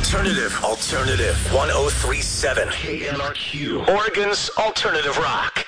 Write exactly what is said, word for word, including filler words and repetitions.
Alternative, alternative. one oh three point seven K N R Q. Oregon's alternative rock.